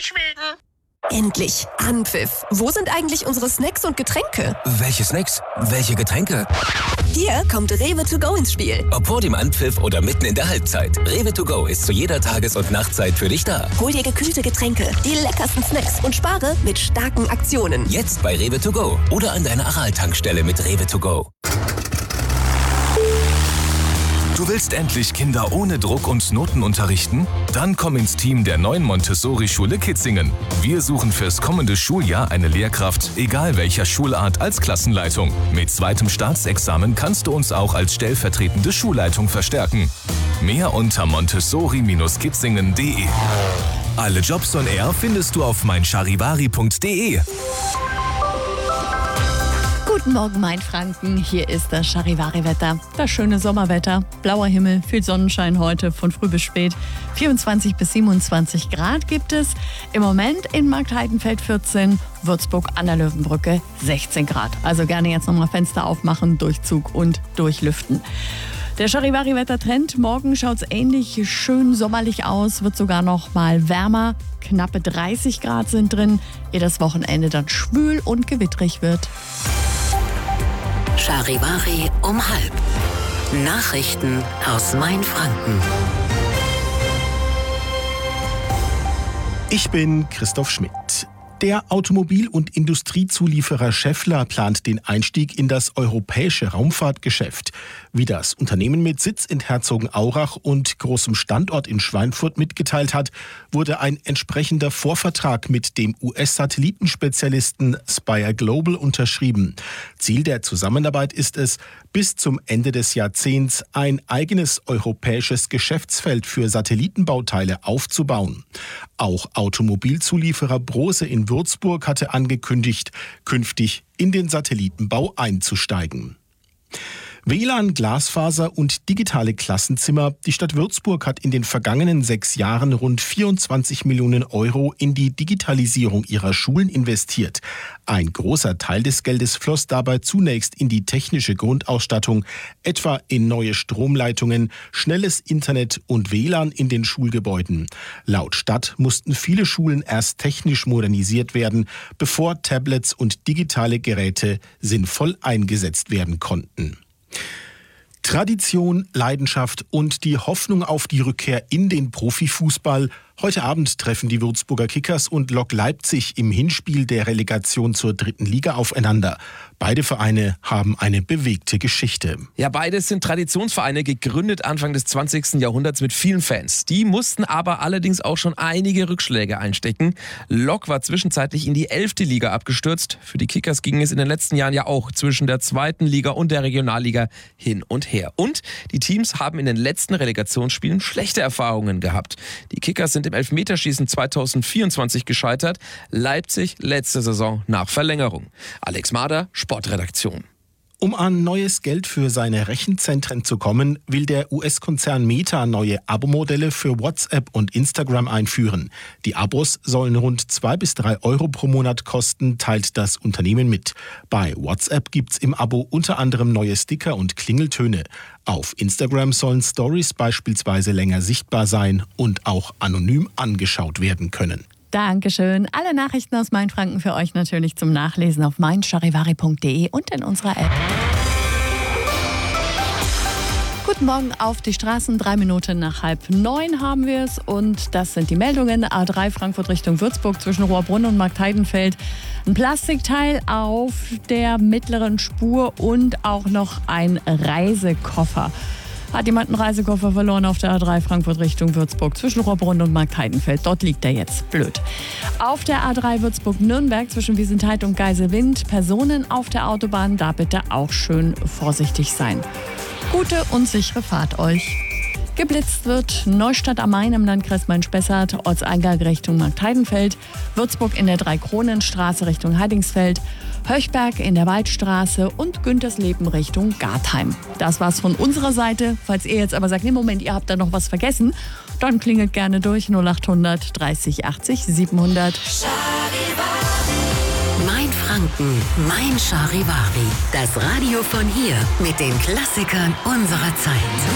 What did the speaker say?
schmecken. Endlich, Anpfiff. Wo sind eigentlich unsere Snacks und Getränke? Welche Snacks? Welche Getränke? Hier kommt Rewe to go ins Spiel. Ob vor dem Anpfiff oder mitten in der Halbzeit. Rewe to go ist zu jeder Tages- und Nachtzeit für dich da. Hol dir gekühlte Getränke, die leckersten Snacks und spare mit starken Aktionen. Jetzt bei Rewe to go oder an deiner Aral-Tankstelle mit Rewe to go. Du willst endlich Kinder ohne Druck und Noten unterrichten? Dann komm ins Team der neuen Montessori-Schule Kitzingen. Wir suchen fürs kommende Schuljahr eine Lehrkraft, egal welcher Schulart, als Klassenleitung. Mit zweitem Staatsexamen kannst du uns auch als stellvertretende Schulleitung verstärken. Mehr unter montessori-kitzingen.de. Alle Jobs on Air findest du auf meincharivari.de. Guten Morgen, Mainfranken. Hier ist das Charivari-Wetter. Das schöne Sommerwetter. Blauer Himmel, viel Sonnenschein heute von früh bis spät. 24 bis 27 Grad gibt es. Im Moment in Marktheidenfeld 14, Würzburg an der Löwenbrücke 16 Grad. Also gerne jetzt nochmal Fenster aufmachen, Durchzug und durchlüften. Der Charivari-Wettertrend. Morgen schaut es ähnlich schön sommerlich aus, wird sogar noch mal wärmer. Knappe 30 Grad sind drin, ehe das Wochenende dann schwül und gewittrig wird. Charivari um 12:30. Nachrichten aus Mainfranken. Ich bin Christoph Schmidt. Der Automobil- und Industriezulieferer Schaeffler plant den Einstieg in das europäische Raumfahrtgeschäft. Wie das Unternehmen mit Sitz in Herzogenaurach und großem Standort in Schweinfurt mitgeteilt hat, wurde ein entsprechender Vorvertrag mit dem US-Satellitenspezialisten Spire Global unterschrieben. Ziel der Zusammenarbeit ist es, bis zum Ende des Jahrzehnts ein eigenes europäisches Geschäftsfeld für Satellitenbauteile aufzubauen. Auch Automobilzulieferer Brose in Würzburg hatte angekündigt, künftig in den Satellitenbau einzusteigen. WLAN, Glasfaser und digitale Klassenzimmer. Die Stadt Würzburg hat in den vergangenen 6 Jahren rund 24 Millionen Euro in die Digitalisierung ihrer Schulen investiert. Ein großer Teil des Geldes floss dabei zunächst in die technische Grundausstattung, etwa in neue Stromleitungen, schnelles Internet und WLAN in den Schulgebäuden. Laut Stadt mussten viele Schulen erst technisch modernisiert werden, bevor Tablets und digitale Geräte sinnvoll eingesetzt werden konnten. Tradition, Leidenschaft und die Hoffnung auf die Rückkehr in den Profifußball. Heute Abend treffen die Würzburger Kickers und Lok Leipzig im Hinspiel der Relegation zur 3. Liga aufeinander. Beide Vereine haben eine bewegte Geschichte. Ja, beides sind Traditionsvereine, gegründet Anfang des 20. Jahrhunderts mit vielen Fans. Die mussten aber allerdings auch schon einige Rückschläge einstecken. Lok war zwischenzeitlich in die 11. Liga abgestürzt. Für die Kickers ging es in den letzten Jahren ja auch zwischen der 2. Liga und der Regionalliga hin und her. Und die Teams haben in den letzten Relegationsspielen schlechte Erfahrungen gehabt. Die Kickers sind im Elfmeterschießen 2024 gescheitert. Leipzig letzte Saison nach Verlängerung. Alex Mader, Sportredaktion. Um an neues Geld für seine Rechenzentren zu kommen, will der US-Konzern Meta neue Abo-Modelle für WhatsApp und Instagram einführen. Die Abos sollen rund 2 bis 3 Euro pro Monat kosten, teilt das Unternehmen mit. Bei WhatsApp gibt's im Abo unter anderem neue Sticker und Klingeltöne. Auf Instagram sollen Stories beispielsweise länger sichtbar sein und auch anonym angeschaut werden können. Dankeschön. Alle Nachrichten aus Mainfranken für euch natürlich zum Nachlesen auf meincharivari.de und in unserer App. Guten Morgen auf die Straßen. 3 Minuten nach 8:30 haben wir es. Und das sind die Meldungen. A3 Frankfurt Richtung Würzburg zwischen Rohrbrunn und Marktheidenfeld. Ein Plastikteil auf der mittleren Spur und auch noch ein Reisekoffer. Hat jemand einen Reisekoffer verloren auf der A3 Frankfurt Richtung Würzburg zwischen Rohrbrunn und Marktheidenfeld. Dort liegt er jetzt. Blöd. Auf der A3 Würzburg-Nürnberg zwischen Wiesenthal und Geiselwind. Personen auf der Autobahn, da bitte auch schön vorsichtig sein. Gute und sichere Fahrt euch. Geblitzt wird Neustadt am Main im Landkreis Main-Spessart, Ortseingang Richtung Marktheidenfeld, Würzburg in der Dreikronenstraße Richtung Heidingsfeld, Höchberg in der Waldstraße und Güntersleben Richtung Gartheim. Das war's von unserer Seite. Falls ihr jetzt aber sagt, nee, Moment, ihr habt da noch was vergessen, dann klingelt gerne durch 0800 30 80 700. Mainfranken, Mein Charivari. Das Radio von hier mit den Klassikern unserer Zeit.